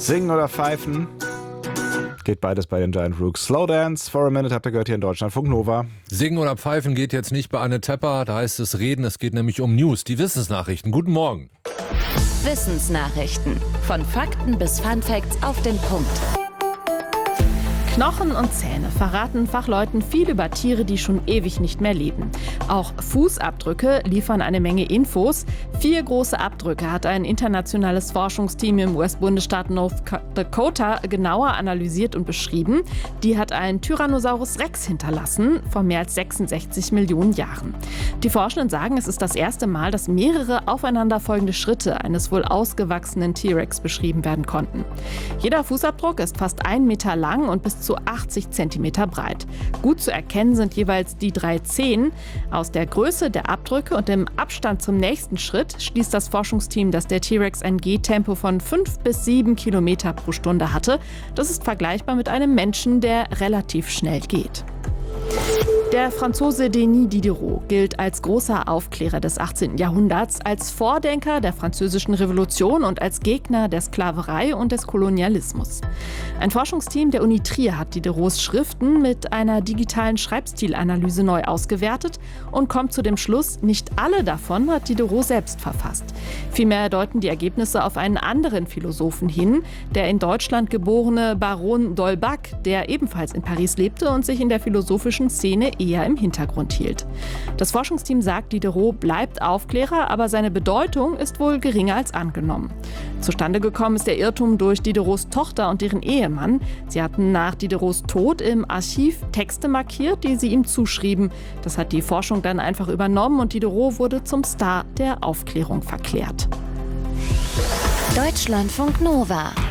Singen oder pfeifen? Geht beides bei den Giant Rooks. Slow Dance for a Minute habt ihr gehört hier in Deutschlandfunk Nova. Singen oder pfeifen geht jetzt nicht bei Anne Tepper, da heißt es reden, es geht nämlich um News, die Wissensnachrichten. Guten Morgen. Wissensnachrichten. Von Fakten bis Funfacts auf den Punkt. Knochen und Zähne verraten Fachleuten viel über Tiere, die schon ewig nicht mehr leben. Auch Fußabdrücke liefern eine Menge Infos. 4 große Abdrücke hat ein internationales Forschungsteam im US-Bundesstaat North Dakota genauer analysiert und beschrieben. Die hat ein Tyrannosaurus Rex hinterlassen, vor mehr als 66 Millionen Jahren. Die Forschenden sagen, es ist das erste Mal, dass mehrere aufeinanderfolgende Schritte eines wohl ausgewachsenen T-Rex beschrieben werden konnten. Jeder Fußabdruck ist fast 1 Meter lang und bis zu 80 Zentimeter breit. Gut zu erkennen sind jeweils die 3 Zehen. Aus der Größe der Abdrücke und dem Abstand zum nächsten Schritt schließt das Forschungsteam, dass der T-Rex ein Gehtempo von 5 bis 7 Kilometer pro Stunde hatte. Das ist vergleichbar mit einem Menschen, der relativ schnell geht. Der Franzose Denis Diderot gilt als großer Aufklärer des 18. Jahrhunderts, als Vordenker der Französischen Revolution und als Gegner der Sklaverei und des Kolonialismus. Ein Forschungsteam der Uni Trier hat Diderots Schriften mit einer digitalen Schreibstilanalyse neu ausgewertet und kommt zu dem Schluss, nicht alle davon hat Diderot selbst verfasst. Vielmehr deuten die Ergebnisse auf einen anderen Philosophen hin, der in Deutschland geborene Baron d'Holbach, der ebenfalls in Paris lebte und sich in der philosophischen Szene eher im Hintergrund hielt. Das Forschungsteam sagt, Diderot bleibt Aufklärer, aber seine Bedeutung ist wohl geringer als angenommen. Zustande gekommen ist der Irrtum durch Diderots Tochter und deren Ehemann. Sie hatten nach Diderots Tod im Archiv Texte markiert, die sie ihm zuschrieben. Das hat die Forschung dann einfach übernommen und Diderot wurde zum Star der Aufklärung verklärt. Deutschlandfunk Nova.